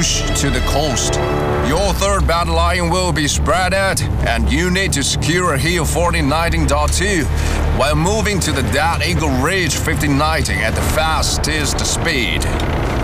push to the coast. Your third battle line will be spread out, and you need to secure Hill 1419.2 while moving to the Dead Eagle Ridge 1519 at the fastest speed.